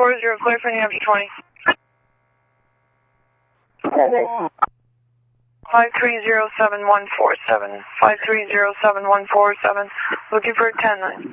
40, clear for New Hampshire 20. 5307147. 5307147. Looking for a 10-9.